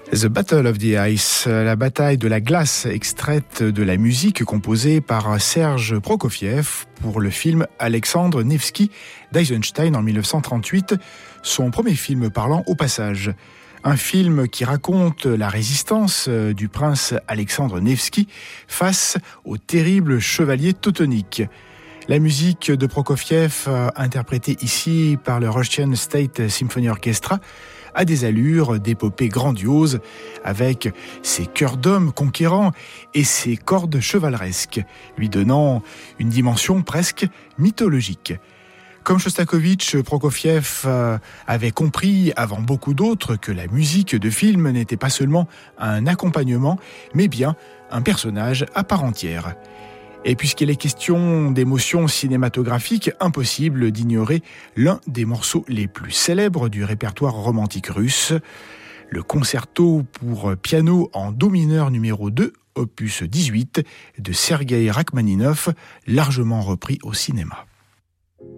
The Battle of the Ice, la bataille de la glace, extraite de la musique composée par Serge Prokofiev pour le film Alexandre Nevsky d'Eisenstein en 1938, son premier film parlant au passage. Un film qui raconte la résistance du prince Alexandre Nevsky face au terrible chevalier teutonique. La musique de Prokofiev, interprétée ici par le Russian State Symphony Orchestra, a des allures d'épopée grandiose, avec ses chœurs d'hommes conquérants et ses cordes chevaleresques, lui donnant une dimension presque mythologique. Comme Shostakovich, Prokofiev avait compris avant beaucoup d'autres que la musique de film n'était pas seulement un accompagnement, mais bien un personnage à part entière. Et puisqu'il est question d'émotions cinématographiques, impossible d'ignorer l'un des morceaux les plus célèbres du répertoire romantique russe, le concerto pour piano en do mineur numéro 2, opus 18, de Sergueï Rachmaninov, largement repris au cinéma.